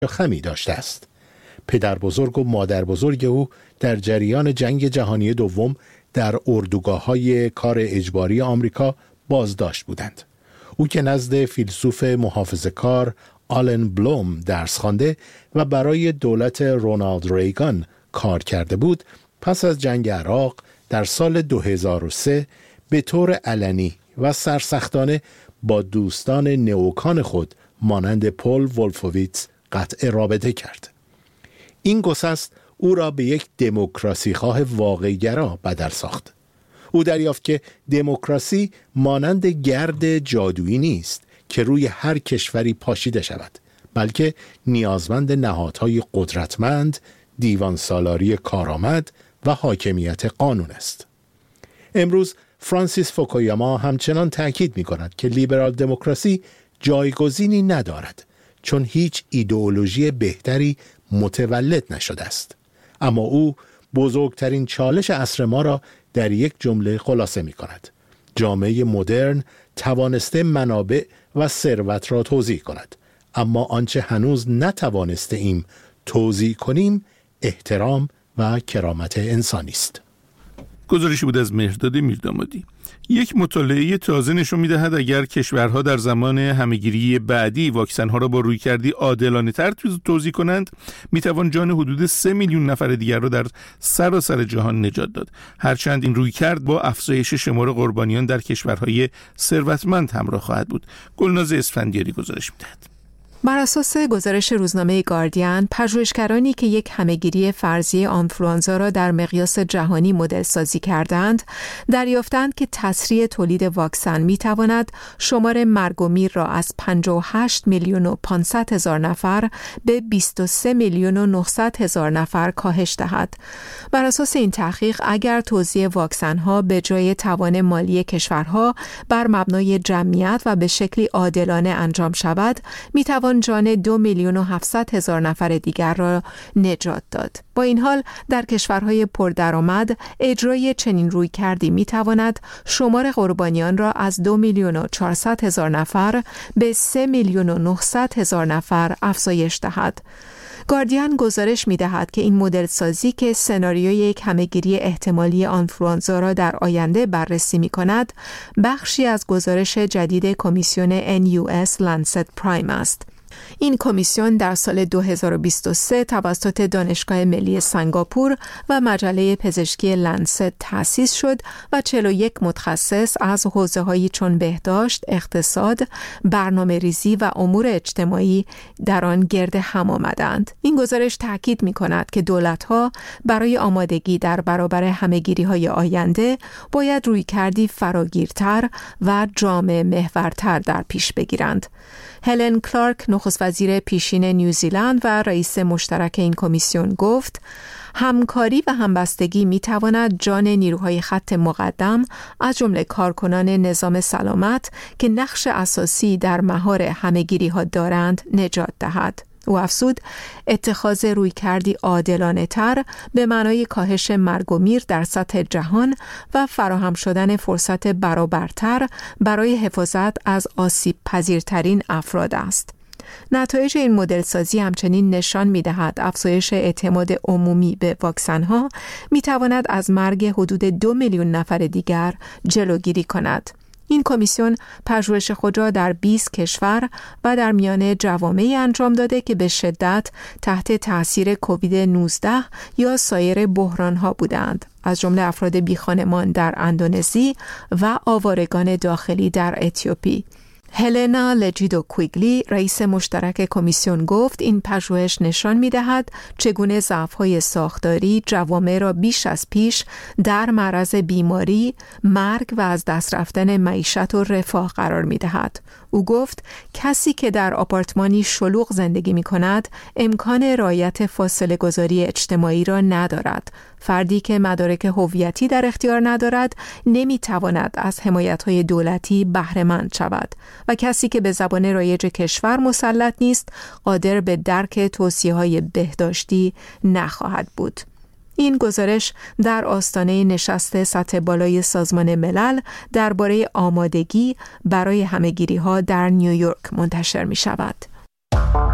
خمی داشته است. پدر بزرگ و مادر بزرگ او در جریان جنگ جهانی دوم در اردوگاه‌های کار اجباری آمریکا بازداشت بودند. او که نزد فیلسوف محافظه‌کار آلن بلوم درس خوانده و برای دولت رونالد ریگان کار کرده بود، پس از جنگ عراق در سال 2003 به طور علنی و سرسختانه با دوستان نئوکان خود مانند پل ولفوویتز قطع رابطه کرد. این گسست او را به یک دموکراسی خواه واقع‌گرا بدل ساخت. او دریافت که دموکراسی مانند گرد جادویی نیست که روی هر کشوری پاشیده شود، بلکه نیازمند نهادهای قدرتمند، دیوان سالاری کارآمد و حاکمیت قانون است. امروز فرانسیس فوکویاما همچنان تأکید می کند که لیبرال دموکراسی جایگزینی ندارد، چون هیچ ایدئولوژی بهتری متولد نشده است. اما او بزرگترین چالش عصر ما را در یک جمله خلاصه می کند: جامعه مدرن توانسته منابع و ثروت را توزیع کند، اما آنچه هنوز نتوانسته ایم توزیع کنیم احترام و کرامت انسانی است. گزارشی بود از مهرداد میردامادی. یک مطالعه تازه نشون می‌دهد اگر کشورها در زمان همه‌گیری بعدی واکسن‌ها را با رویکردی عادلانه‌تر توزیع کنند، می‌توان جان حدود 3 میلیون نفر دیگر را در سراسر جهان نجات داد. هرچند این رویکرد با افزایش شمار قربانیان در کشورهای ثروتمند همراه خواهد بود. گلناز اسفندیاری گزارش می‌دهد. بر اساس گزارش روزنامه گاردین، پژوهشگرانی که یک همه‌گیری فرضی آنفلوانزا را در مقیاس جهانی مدل سازی کردند، دریافتند که تسریع تولید واکسن می‌تواند شمار مرگ و میر را از 58 میلیون و 500 هزار نفر به 23 میلیون و 900 هزار نفر کاهش دهد. بر اساس این تحقیق، اگر توزیع واکسن‌ها به جای توان مالی کشورها بر مبنای جمعیت و به شکلی عادلانه انجام شود، می‌تواند جان 2 میلیون و 700 هزار نفر دیگر را نجات داد. با این حال در کشورهای پردرآمد اجرای چنین رویکردی می‌تواند شمار قربانیان را از 2 میلیون و 400 هزار نفر به 3 میلیون و 900 هزار نفر افزایش دهد. گاردین گزارش می‌دهد که این مدل سازی که سناریوی یک همه‌گیری احتمالی آنفلوانزا را در آینده بررسی می‌کند، بخشی از گزارش جدید کمیسیون NUS لنست پرایم است. این کمیسیون در سال 2023 توسط دانشگاه ملی سنگاپور و مجله پزشکی لنست تأسیس شد و 41 متخصص از حوزه‌هایی چون بهداشت، اقتصاد، برنامه‌ریزی و امور اجتماعی در آن گرد هم آمدند. این گزارش تأکید می‌کند که دولت‌ها برای آمادگی در برابر همه‌گیری‌های آینده باید رویکردی فراگیرتر و جامعه محورتر در پیش بگیرند. هلن کلارک، نخست وزیر پیشین نیوزیلند و رئیس مشترک این کمیسیون، گفت همکاری و همبستگی می‌تواند جان نیروهای خط مقدم از جمله کارکنان نظام سلامت که نقش اساسی در مهار همه‌گیری‌ها دارند نجات دهد. او افزود اتخاذ رویکردی عادلانه‌تر به معنای کاهش مرگ و میر در سطح جهان و فراهم شدن فرصت برابرتر برای حفاظت از آسیب پذیرترین افراد است. نتایج این مدل سازی همچنین نشان می‌دهد افزایش اعتماد عمومی به واکسن‌ها می‌تواند از مرگ حدود 2 میلیون نفر دیگر جلوگیری کند. این کمیسیون پژوهش خود را در 20 کشور و در میان جوامعی انجام داده که به شدت تحت تأثیر کووید 19 یا سایر بحران‌ها بودند، از جمله افراد بیخانمان در اندونزی و آوارگان داخلی در اتیوپی. هلنا لجیدو کویگلی، رئیس مشترک کمیسیون، گفت این پژوهش نشان می‌دهد چگونه ضعف‌های ساختاری جوامع را بیش از پیش در معرض بیماری، مرگ و از دست رفتن معیشت و رفاه قرار می‌دهد. او گفت کسی که در آپارتمانی شلوغ زندگی می‌کند امکان رعایت فاصله گذاری اجتماعی را ندارد. فردی که مدارک هویتی در اختیار ندارد نمی‌تواند از حمایت‌های دولتی بهره مند شود و کسی که به زبان رایج کشور مسلط نیست قادر به درک توصیه‌های بهداشتی نخواهد بود. این گزارش در آستانه نشست سطح بالای سازمان ملل درباره آمادگی برای همه‌گیری‌ها در نیویورک منتشر می‌شود.